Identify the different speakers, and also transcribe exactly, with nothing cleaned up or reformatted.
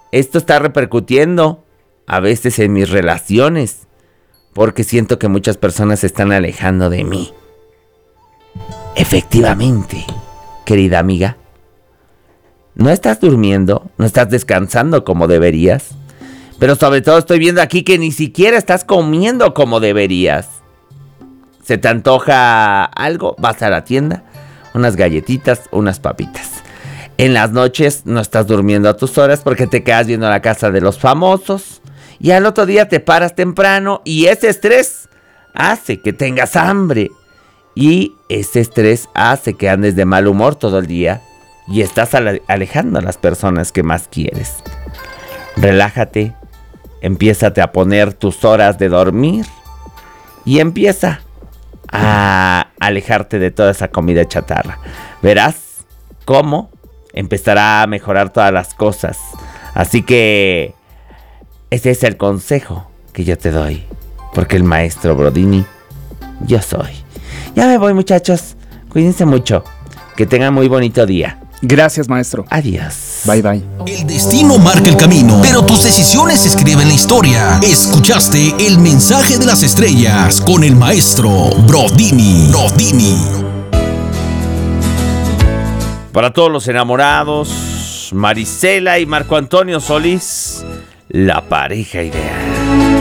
Speaker 1: esto está repercutiendo a veces en mis relaciones, porque siento que muchas personas se están alejando de mí. Efectivamente, querida amiga, no estás durmiendo, no estás descansando como deberías, pero sobre todo estoy viendo aquí que ni siquiera estás comiendo como deberías. ¿Se te antoja algo? Vas a la tienda, unas galletitas, unas papitas. En las noches no estás durmiendo a tus horas porque te quedas viendo la casa de los famosos. Y al otro día te paras temprano y ese estrés hace que tengas hambre. Y ese estrés hace que andes de mal humor todo el día. Y estás alejando a las personas que más quieres. Relájate, empiézate a poner tus horas de dormir. Y empieza a alejarte de toda esa comida chatarra. Verás cómo empezará a mejorar todas las cosas. Así que ese es el consejo que yo te doy, porque el maestro Brodini yo soy. Ya me voy, muchachos, cuídense mucho, que tengan muy bonito día.
Speaker 2: Gracias, maestro.
Speaker 1: Adiós.
Speaker 2: Bye, bye.
Speaker 3: El destino marca el camino, pero tus decisiones escriben la historia. Escuchaste el mensaje de las estrellas con el maestro Brodini. Brodini.
Speaker 1: Para todos los enamorados, Marisela y Marco Antonio Solís, la pareja ideal.